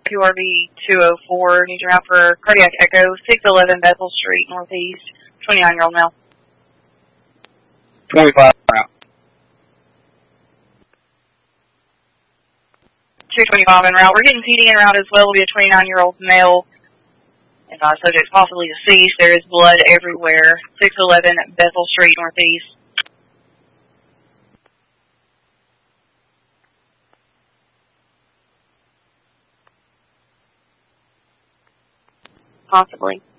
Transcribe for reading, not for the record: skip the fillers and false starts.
QRV 204, need your route for cardiac echo, 611 Bethel Street, Northeast, 29-year-old male. 25 route. 225 en route. We're getting PD en route as well. Will be a 29-year-old male. Advised subject possibly deceased. There is blood everywhere. 611 Bethel Street, Northeast. Possibly.